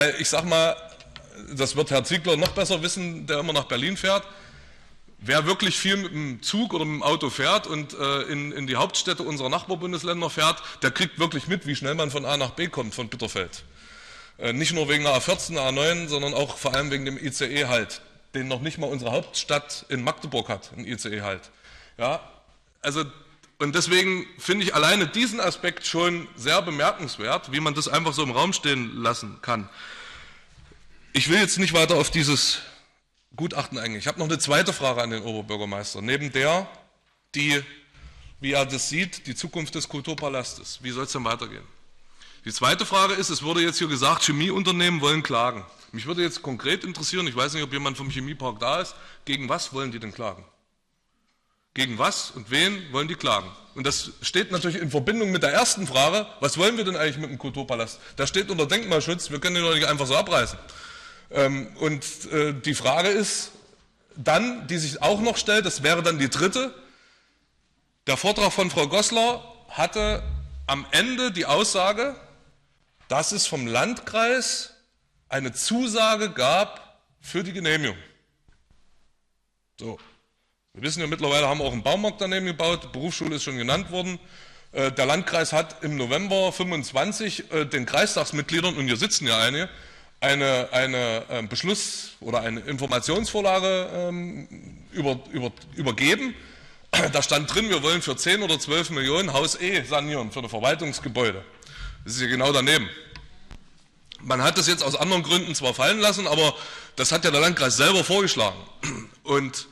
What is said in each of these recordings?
Ich sag mal, das wird Herr Ziegler noch besser wissen, der immer nach Berlin fährt. Wer wirklich viel mit dem Zug oder mit dem Auto fährt und in die Hauptstädte unserer Nachbarbundesländer fährt, der kriegt wirklich mit, wie schnell man von A nach B kommt, von Bitterfeld. Nicht nur wegen der A14, der A9, sondern auch vor allem wegen dem ICE halt, den noch nicht mal unsere Hauptstadt in Magdeburg hat, ein ICE halt. Ja, also, und deswegen finde ich alleine diesen Aspekt schon sehr bemerkenswert, wie man das einfach so im Raum stehen lassen kann. Ich will jetzt nicht weiter auf dieses Gutachten eingehen. Ich habe noch eine zweite Frage an den Oberbürgermeister. Neben der, die, wie er das sieht, die Zukunft des Kulturpalastes. Wie soll es denn weitergehen? Die zweite Frage ist, es wurde jetzt hier gesagt, Chemieunternehmen wollen klagen. Mich würde jetzt konkret interessieren, ich weiß nicht, ob jemand vom Chemiepark da ist, gegen was wollen die denn klagen? Gegen was und wen wollen die klagen? Und das steht natürlich in Verbindung mit der ersten Frage, was wollen wir denn eigentlich mit dem Kulturpalast? Da steht unter Denkmalschutz, wir können den doch nicht einfach so abreißen. Und die Frage ist dann, die sich auch noch stellt, das wäre dann die dritte, der Vortrag von Frau Goslar hatte am Ende die Aussage, dass es vom Landkreis eine Zusage gab für die Genehmigung. So. Wir wissen ja mittlerweile, haben wir auch einen Baumarkt daneben gebaut, die Berufsschule ist schon genannt worden. Der Landkreis hat im November 25 den Kreistagsmitgliedern, und hier sitzen ja einige, eine Beschluss- oder eine Informationsvorlage übergeben. Da stand drin, wir wollen für 10 oder 12 Millionen Haus E sanieren für ein Verwaltungsgebäude. Das ist ja genau daneben. Man hat das jetzt aus anderen Gründen zwar fallen lassen, aber das hat ja der Landkreis selber vorgeschlagen. Und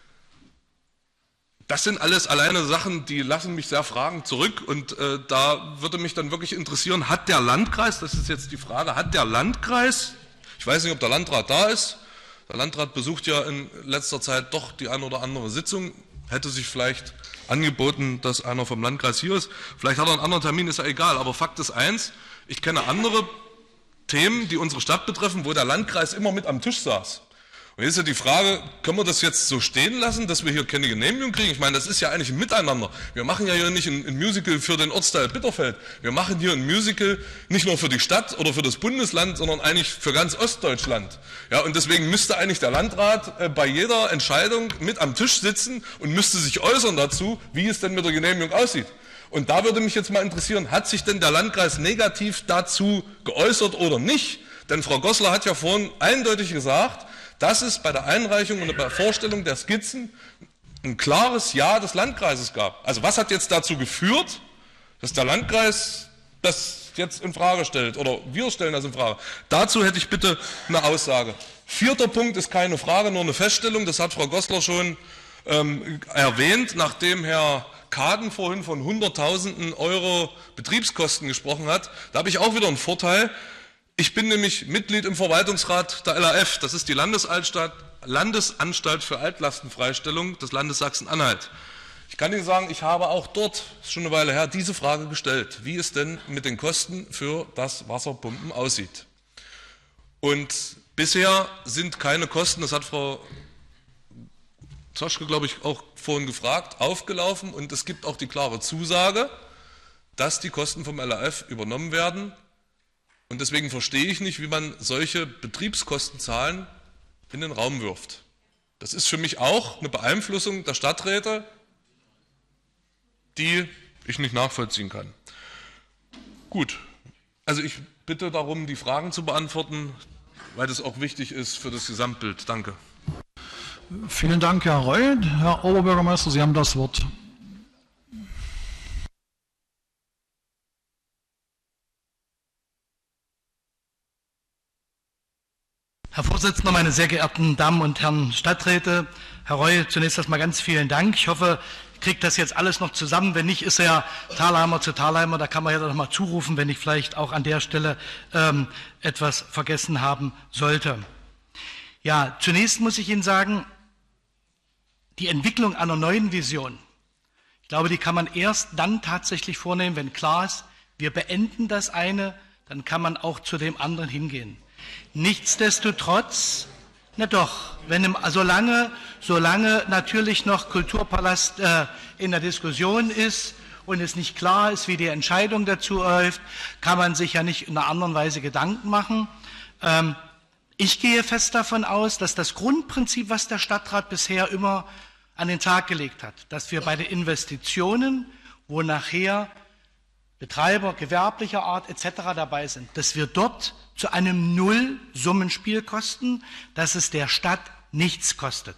das sind alles alleine Sachen, die lassen mich sehr fragend zurück. Und da würde mich dann wirklich interessieren, hat der Landkreis, das ist jetzt die Frage, hat der Landkreis, ich weiß nicht, ob der Landrat da ist, der Landrat besucht ja in letzter Zeit doch die eine oder andere Sitzung, hätte sich vielleicht angeboten, dass einer vom Landkreis hier ist. Vielleicht hat er einen anderen Termin, ist ja egal. Aber Fakt ist eins, ich kenne andere Themen, die unsere Stadt betreffen, wo der Landkreis immer mit am Tisch saß. Und jetzt ist ja die Frage, können wir das jetzt so stehen lassen, dass wir hier keine Genehmigung kriegen? Ich meine, das ist ja eigentlich ein Miteinander. Wir machen ja hier nicht ein Musical für den Ortsteil Bitterfeld. Wir machen hier ein Musical nicht nur für die Stadt oder für das Bundesland, sondern eigentlich für ganz Ostdeutschland. Ja, und deswegen müsste eigentlich der Landrat bei jeder Entscheidung mit am Tisch sitzen und müsste sich äußern dazu, wie es denn mit der Genehmigung aussieht. Und da würde mich jetzt mal interessieren, hat sich denn der Landkreis negativ dazu geäußert oder nicht? Denn Frau Goslar hat ja vorhin eindeutig gesagt, dass es bei der Einreichung und bei der Vorstellung der Skizzen ein klares Ja des Landkreises gab. Also was hat jetzt dazu geführt, dass der Landkreis das jetzt in Frage stellt, oder wir stellen das in Frage? Dazu hätte ich bitte eine Aussage. Vierter Punkt ist keine Frage, nur eine Feststellung, das hat Frau Goslar schon erwähnt, nachdem Herr Kaden vorhin von Hunderttausenden Euro Betriebskosten gesprochen hat. Da habe ich auch wieder einen Vorteil. Ich bin nämlich Mitglied im Verwaltungsrat der LAF, das ist die Landesanstalt für Altlastenfreistellung des Landes Sachsen-Anhalt. Ich kann Ihnen sagen, ich habe auch dort, ist schon eine Weile her, diese Frage gestellt, wie es denn mit den Kosten für das Wasserpumpen aussieht. Und bisher sind keine Kosten, das hat Frau Zoschke, glaube ich, auch vorhin gefragt, aufgelaufen, und es gibt auch die klare Zusage, dass die Kosten vom LAF übernommen werden. Und deswegen verstehe ich nicht, wie man solche Betriebskostenzahlen in den Raum wirft. Das ist für mich auch eine Beeinflussung der Stadträte, die ich nicht nachvollziehen kann. Gut, also ich bitte darum, die Fragen zu beantworten, weil das auch wichtig ist für das Gesamtbild. Danke. Vielen Dank, Herr Reul. Herr Oberbürgermeister, Sie haben das Wort. Herr Vorsitzender, meine sehr geehrten Damen und Herren Stadträte, Herr Reul, zunächst erstmal ganz vielen Dank. Ich hoffe, ich kriege das jetzt alles noch zusammen. Wenn nicht, ist ja Thalheimer zu Thalheimer, da kann man ja noch mal zurufen, wenn ich vielleicht auch an der Stelle etwas vergessen haben sollte. Ja, zunächst muss ich Ihnen sagen, die Entwicklung einer neuen Vision, ich glaube, die kann man erst dann tatsächlich vornehmen, wenn klar ist, wir beenden das eine, dann kann man auch zu dem anderen hingehen. Nichtsdestotrotz, na doch, solange natürlich noch Kulturpalast in der Diskussion ist und es nicht klar ist, wie die Entscheidung dazu läuft, kann man sich ja nicht in einer anderen Weise Gedanken machen. Ich gehe fest davon aus, dass das Grundprinzip, was der Stadtrat bisher immer an den Tag gelegt hat, dass wir bei den Investitionen, wo nachher Betreiber gewerblicher Art etc. dabei sind, dass wir dort zu einem Nullsummenspiel kosten, dass es der Stadt nichts kostet.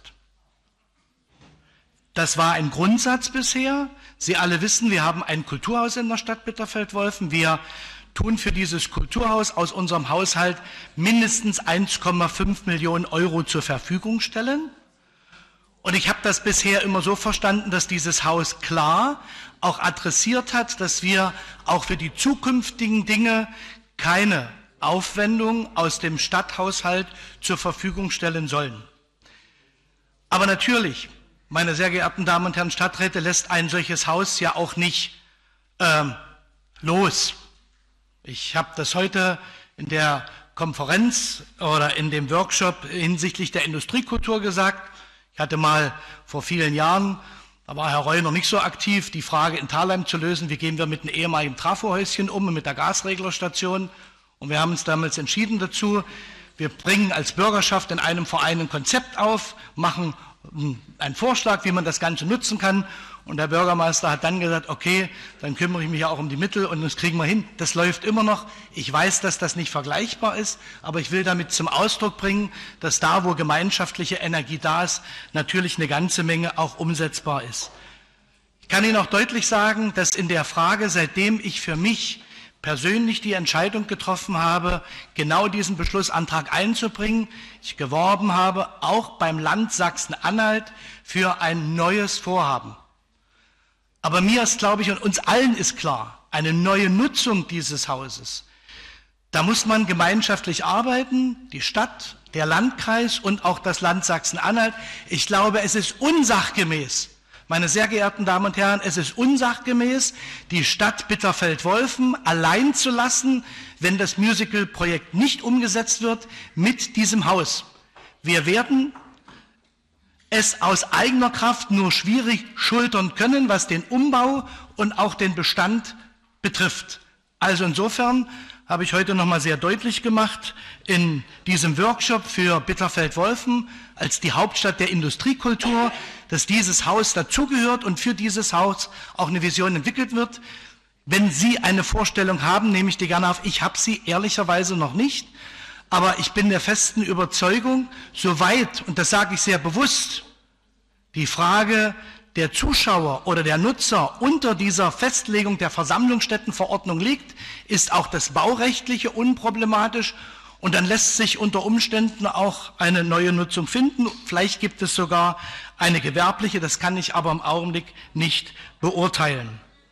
Das war ein Grundsatz bisher. Sie alle wissen, wir haben ein Kulturhaus in der Stadt Bitterfeld-Wolfen. Wir tun für dieses Kulturhaus aus unserem Haushalt mindestens 1,5 Millionen Euro zur Verfügung stellen. Und ich habe das bisher immer so verstanden, dass dieses Haus klar auch adressiert hat, dass wir auch für die zukünftigen Dinge keine Aufwendung aus dem Stadthaushalt zur Verfügung stellen sollen. Aber natürlich, meine sehr geehrten Damen und Herren Stadträte, lässt ein solches Haus ja auch nicht los. Ich habe das heute in der Konferenz oder in dem Workshop hinsichtlich der Industriekultur gesagt. Ich hatte mal vor vielen Jahren, da war Herr Reul noch nicht so aktiv, die Frage in Thalheim zu lösen, wie gehen wir mit einem ehemaligen Trafohäuschen um und mit der Gasreglerstation. Und wir haben uns damals entschieden dazu, wir bringen als Bürgerschaft in einem Verein ein Konzept auf, machen einen Vorschlag, wie man das Ganze nutzen kann. Und der Bürgermeister hat dann gesagt, okay, dann kümmere ich mich ja auch um die Mittel und das kriegen wir hin. Das läuft immer noch. Ich weiß, dass das nicht vergleichbar ist, aber ich will damit zum Ausdruck bringen, dass da, wo gemeinschaftliche Energie da ist, natürlich eine ganze Menge auch umsetzbar ist. Ich kann Ihnen auch deutlich sagen, dass in der Frage, seitdem ich für mich persönlich die Entscheidung getroffen habe, genau diesen Beschlussantrag einzubringen, ich geworben habe, auch beim Land Sachsen-Anhalt für ein neues Vorhaben. Aber mir ist, glaube ich, und uns allen ist klar, eine neue Nutzung dieses Hauses, da muss man gemeinschaftlich arbeiten, die Stadt, der Landkreis und auch das Land Sachsen-Anhalt. Ich glaube, es ist unsachgemäß, meine sehr geehrten Damen und Herren, es ist unsachgemäß, die Stadt Bitterfeld-Wolfen allein zu lassen, wenn das Musical-Projekt nicht umgesetzt wird mit diesem Haus. Wir werden es aus eigener Kraft nur schwierig schultern können, was den Umbau und auch den Bestand betrifft. Also insofern habe ich heute nochmal sehr deutlich gemacht, in diesem Workshop für Bitterfeld-Wolfen als die Hauptstadt der Industriekultur, dass dieses Haus dazugehört und für dieses Haus auch eine Vision entwickelt wird. Wenn Sie eine Vorstellung haben, nehme ich die gerne auf. Ich habe sie ehrlicherweise noch nicht, aber ich bin der festen Überzeugung, soweit, und das sage ich sehr bewusst, die Frage der Zuschauer oder der Nutzer unter dieser Festlegung der Versammlungsstättenverordnung liegt, ist auch das Baurechtliche unproblematisch und dann lässt sich unter Umständen auch eine neue Nutzung finden. Vielleicht gibt es sogar eine gewerbliche, das kann ich aber im Augenblick nicht beurteilen.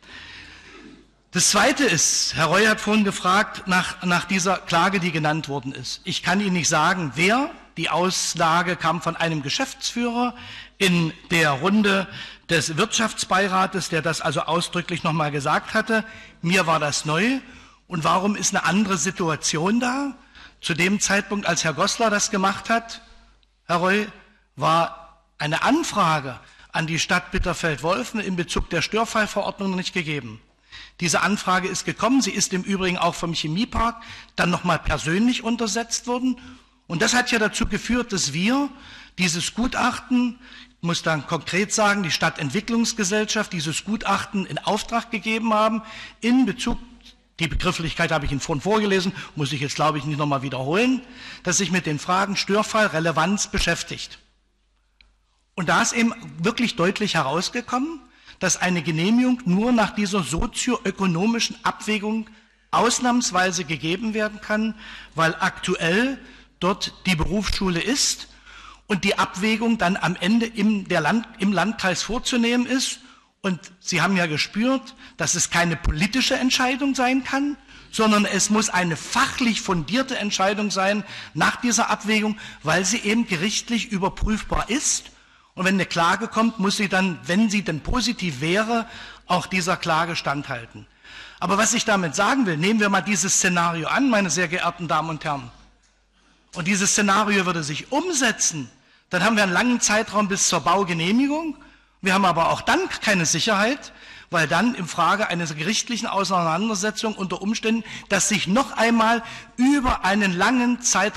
Das Zweite ist, Herr Reul hat vorhin gefragt nach dieser Klage, die genannt worden ist. Ich kann Ihnen nicht sagen, wer. Die Auslage kam von einem Geschäftsführer in der Runde des Wirtschaftsbeirates, der das also ausdrücklich nochmal gesagt hatte. Mir war das neu. Und warum ist eine andere Situation da? Zu dem Zeitpunkt, als Herr Goslar das gemacht hat, Herr Reul, war eine Anfrage an die Stadt Bitterfeld-Wolfen in Bezug der Störfallverordnung noch nicht gegeben. Diese Anfrage ist gekommen, sie ist im Übrigen auch vom Chemiepark dann nochmal persönlich untersetzt worden. Und das hat ja dazu geführt, dass wir dieses Gutachten, ich muss dann konkret sagen, die Stadtentwicklungsgesellschaft dieses Gutachten in Auftrag gegeben haben, in Bezug, die Begrifflichkeit habe ich Ihnen vorhin vorgelesen, muss ich jetzt glaube ich nicht nochmal wiederholen, dass sich mit den Fragen Störfall, Relevanz beschäftigt. Und da ist eben wirklich deutlich herausgekommen, dass eine Genehmigung nur nach dieser sozioökonomischen Abwägung ausnahmsweise gegeben werden kann, weil aktuell dort die Berufsschule ist und die Abwägung dann am Ende im Landkreis vorzunehmen ist. Und Sie haben ja gespürt, dass es keine politische Entscheidung sein kann, sondern es muss eine fachlich fundierte Entscheidung sein nach dieser Abwägung, weil sie eben gerichtlich überprüfbar ist. Und wenn eine Klage kommt, muss sie dann, wenn sie denn positiv wäre, auch dieser Klage standhalten. Aber was ich damit sagen will, nehmen wir mal dieses Szenario an, meine sehr geehrten Damen und Herren. Und dieses Szenario würde sich umsetzen, dann haben wir einen langen Zeitraum bis zur Baugenehmigung. Wir haben aber auch dann keine Sicherheit, weil dann in Frage einer gerichtlichen Auseinandersetzung unter Umständen, dass sich noch einmal über einen langen Zeitraum